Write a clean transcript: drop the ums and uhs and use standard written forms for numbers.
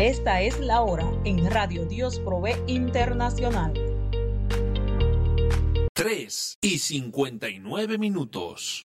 Esta es la hora en Radio Dios Provee Internacional. 3:59.